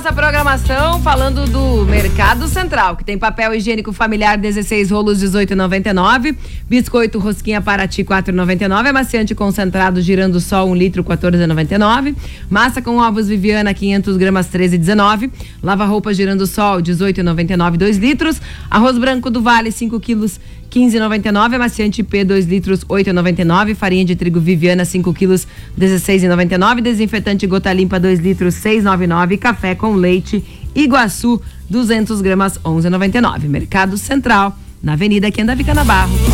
nossa programação falando do Mercado Central, que tem papel higiênico familiar 16 rolos 18,99, biscoito rosquinha Paraty 4,99, amaciante concentrado girando sol 1 litro 14,99, massa com ovos Viviana 500 gramas 13,19, lava-roupa girando sol 18,99 2 litros, arroz branco do Vale 5 quilos 15,99, amaciante P 2 litros 8,99, farinha de trigo Viviana 5 quilos 16,99, desinfetante Gota Limpa 2 litros 6,99, café com leite Iguaçu 200 gramas 11,99. Mercado Central, na Avenida Quenda Vicana Barros.